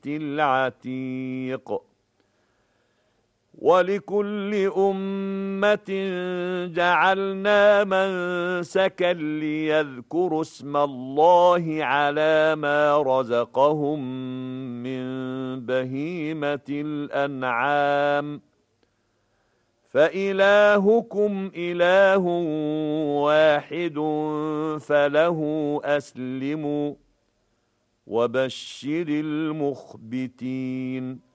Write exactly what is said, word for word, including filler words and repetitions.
العتيق ولكل أمة جعلنا منسكا ليذكروا اسم الله على ما رزقهم من بهيمة الأنعام فإلهكم إله واحد فله أسلموا وبشر المخبتين